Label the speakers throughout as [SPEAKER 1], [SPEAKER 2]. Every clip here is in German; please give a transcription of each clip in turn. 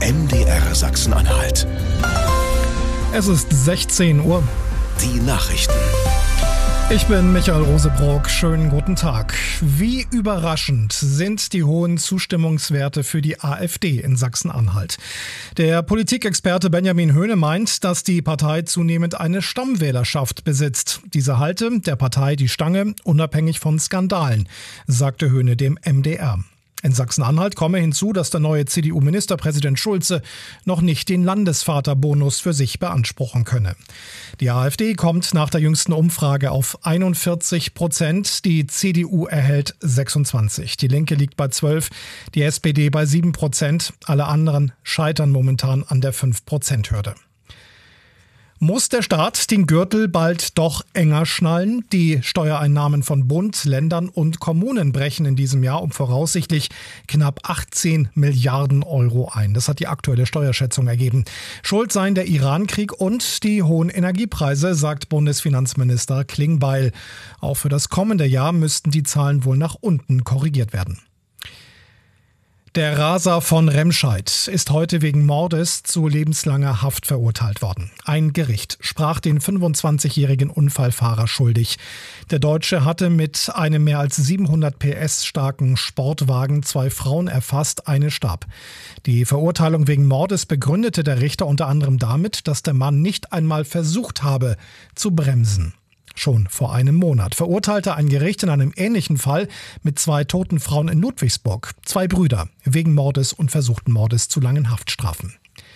[SPEAKER 1] MDR Sachsen-Anhalt.
[SPEAKER 2] Es ist 16 Uhr.
[SPEAKER 1] Die Nachrichten.
[SPEAKER 2] Ich bin Michael Rosebrock. Schönen guten Tag. Wie überraschend sind die hohen Zustimmungswerte für die AfD in Sachsen-Anhalt? Der Politikexperte Benjamin Höhne meint, dass die Partei zunehmend eine Stammwählerschaft besitzt. Diese halte der Partei die Stange, unabhängig von Skandalen, sagte Höhne dem MDR. In Sachsen-Anhalt komme hinzu, dass der neue CDU-Ministerpräsident Schulze noch nicht den Landesvaterbonus für sich beanspruchen könne. Die AfD kommt nach der jüngsten Umfrage auf 41%, die CDU erhält 26%, die Linke liegt bei 12%, die SPD bei 7%, alle anderen scheitern momentan an der 5%-Hürde. Muss der Staat den Gürtel bald doch enger schnallen? Die Steuereinnahmen von Bund, Ländern und Kommunen brechen in diesem Jahr um voraussichtlich knapp 18 Milliarden Euro ein. Das hat die aktuelle Steuerschätzung ergeben. Schuld seien der Iran-Krieg und die hohen Energiepreise, sagt Bundesfinanzminister Klingbeil. Auch für das kommende Jahr müssten die Zahlen wohl nach unten korrigiert werden. Der Raser von Remscheid ist heute wegen Mordes zu lebenslanger Haft verurteilt worden. Ein Gericht sprach den 25-jährigen Unfallfahrer schuldig. Der Deutsche hatte mit einem mehr als 700 PS starken Sportwagen 2 Frauen erfasst, eine starb. Die Verurteilung wegen Mordes begründete der Richter unter anderem damit, dass der Mann nicht einmal versucht habe zu bremsen. Schon vor einem Monat verurteilte ein Gericht in einem ähnlichen Fall mit 2 toten Frauen in Ludwigsburg 2 Brüder wegen Mordes und versuchten Mordes zu langen Haftstrafen.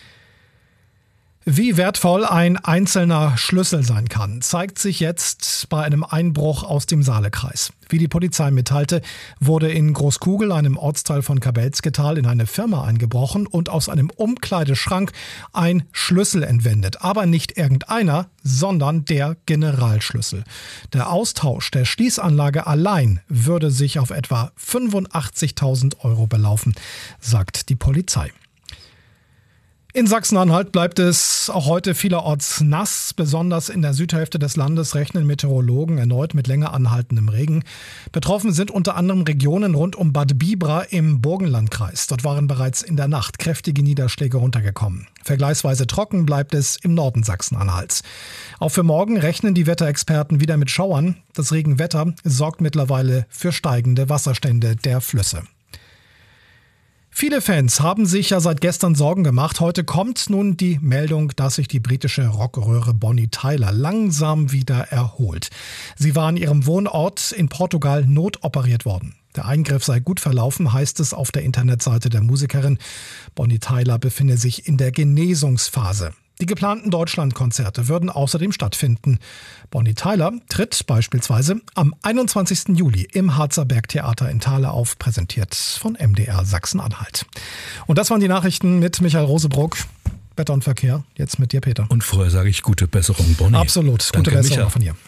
[SPEAKER 2] Wie wertvoll ein einzelner Schlüssel sein kann, zeigt sich jetzt bei einem Einbruch aus dem Saalekreis. Wie die Polizei mitteilte, wurde in Großkugel, einem Ortsteil von Kabelzgetal, in eine Firma eingebrochen und aus einem Umkleideschrank ein Schlüssel entwendet. Aber nicht irgendeiner, sondern der Generalschlüssel. Der Austausch der Schließanlage allein würde sich auf etwa 85.000 Euro belaufen, sagt die Polizei. In Sachsen-Anhalt bleibt es auch heute vielerorts nass. Besonders in der Südhälfte des Landes rechnen Meteorologen erneut mit länger anhaltendem Regen. Betroffen sind unter anderem Regionen rund um Bad Bibra im Burgenlandkreis. Dort waren bereits in der Nacht kräftige Niederschläge runtergekommen. Vergleichsweise trocken bleibt es im Norden Sachsen-Anhalts. Auch für morgen rechnen die Wetterexperten wieder mit Schauern. Das Regenwetter sorgt mittlerweile für steigende Wasserstände der Flüsse. Viele Fans haben sich ja seit gestern Sorgen gemacht. Heute kommt nun die Meldung, dass sich die britische Rockröhre Bonnie Tyler langsam wieder erholt. Sie war an ihrem Wohnort in Portugal notoperiert worden. Der Eingriff sei gut verlaufen, heißt es auf der Internetseite der Musikerin. Bonnie Tyler befinde sich in der Genesungsphase. Die geplanten Deutschlandkonzerte würden außerdem stattfinden. Bonnie Tyler tritt beispielsweise am 21. Juli im Harzer Bergtheater in Thale auf, präsentiert von MDR Sachsen-Anhalt. Und das waren die Nachrichten mit Michael Rosebrock. Wetter und Verkehr, jetzt mit dir, Peter.
[SPEAKER 3] Und vorher sage ich gute Besserung, Bonnie.
[SPEAKER 2] Absolut,
[SPEAKER 3] Danke,
[SPEAKER 2] gute Besserung
[SPEAKER 3] Micha.
[SPEAKER 2] von dir.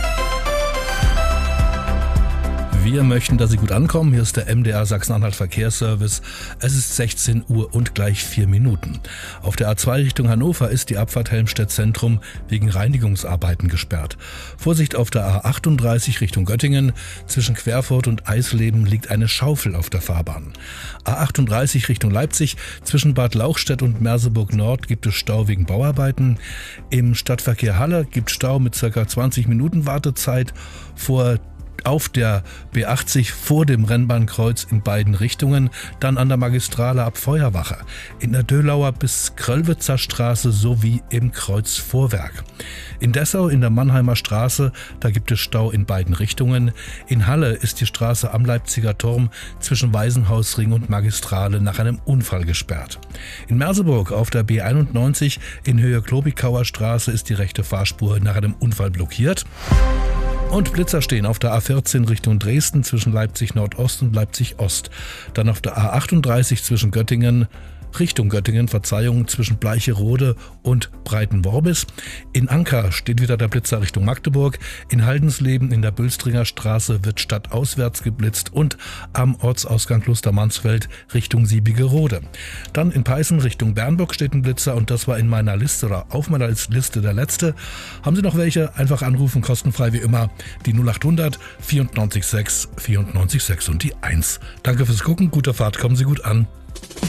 [SPEAKER 3] Wir möchten, dass Sie gut ankommen. Hier ist der MDR Sachsen-Anhalt Verkehrsservice. Es ist 16 Uhr und gleich 4 Minuten. Auf der A2 Richtung Hannover ist die Abfahrt Helmstedt Zentrum wegen Reinigungsarbeiten gesperrt. Vorsicht auf der A38 Richtung Göttingen. Zwischen Querfurt und Eisleben liegt eine Schaufel auf der Fahrbahn. A38 Richtung Leipzig. Zwischen Bad Lauchstädt und Merseburg Nord gibt es Stau wegen Bauarbeiten. Im Stadtverkehr Halle gibt Stau mit ca. 20 Minuten Wartezeit auf der B80 vor dem Rennbahnkreuz in beiden Richtungen, dann an der Magistrale ab Feuerwache, in der Dölauer bis Kröllwitzer Straße sowie im Kreuzvorwerk. In Dessau in der Mannheimer Straße, da gibt es Stau in beiden Richtungen. In Halle ist die Straße am Leipziger Turm zwischen Waisenhausring und Magistrale nach einem Unfall gesperrt. In Merseburg auf der B91 in Höhe Klobigauer Straße ist die rechte Fahrspur nach einem Unfall blockiert. Und Blitzer stehen auf der A14 Richtung Dresden zwischen Leipzig Nordost und Leipzig Ost. Dann auf der A38 zwischen Richtung Göttingen, zwischen Bleicherode und Breitenworbis. In Anker steht wieder der Blitzer Richtung Magdeburg. In Haldensleben in der Bülstringer Straße wird stadtauswärts geblitzt und am Ortsausgang Klostermansfeld Richtung Siebigerode. Dann in Peißen Richtung Bernburg steht ein Blitzer und das war in meiner Liste oder auf meiner Liste der letzte. Haben Sie noch welche? Einfach anrufen, kostenfrei wie immer. Die 0800 94 6 94 6 und die 1. Danke fürs Gucken, gute Fahrt, kommen Sie gut an.